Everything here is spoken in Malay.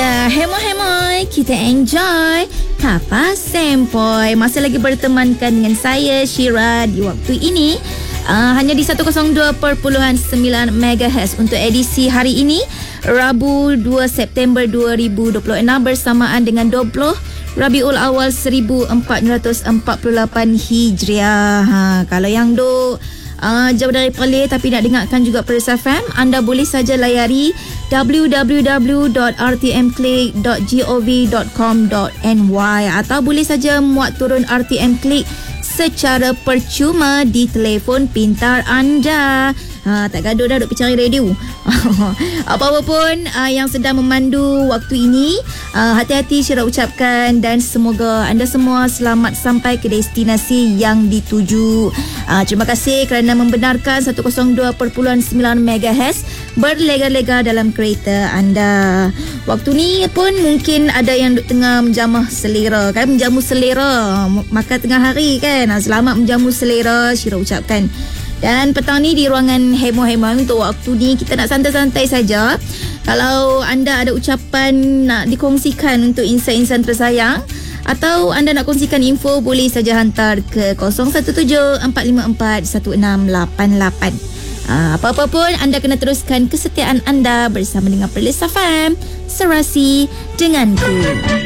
Ya, hemoi-hemoi, kita enjoy Kapas Sempoi. Masih lagi bertemankan dengan saya, Syira, di waktu ini. Hanya di 102.9 MHz untuk edisi hari ini, Rabu 2 September 2026 bersamaan dengan 20 Rabiul Awal 1448 Hijriah. Kalau yang jauh dari Perlis tapi nak dengarkan juga Perlis FM, anda boleh saja layari www.rtmclick.gov.com.ny atau boleh saja muat turun RTM Click secara percuma di telefon pintar anda. Tak gaduh dah duk percari radio. Apa-apa pun yang sedang memandu waktu ini, hati-hati Syira ucapkan, dan semoga anda semua selamat sampai ke destinasi yang dituju. Terima kasih kerana membenarkan 102.9 MHz berlega-lega dalam kereta anda. Waktu ni pun mungkin ada yang tengah menjamah selera kan, menjamu selera makan tengah hari kan. Selamat menjamu selera Syira ucapkan. Dan petang ni di ruangan hemo-hemo untuk waktu ni kita nak santai-santai saja. Kalau anda ada ucapan nak dikongsikan untuk insan-insan tersayang, atau anda nak kongsikan info, boleh saja hantar ke 0174541688. Apa-apa pun anda kena teruskan kesetiaan anda bersama dengan Perlis FM, serasi denganku.